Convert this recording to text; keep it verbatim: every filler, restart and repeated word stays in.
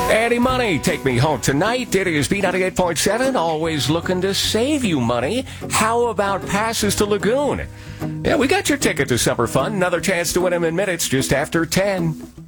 Eddie Money, take me home tonight. It is B ninety-eight point seven, always looking to save you money. How about passes to Lagoon? Yeah, we got your ticket to Supper Fun. Another chance to win them in minutes just after ten.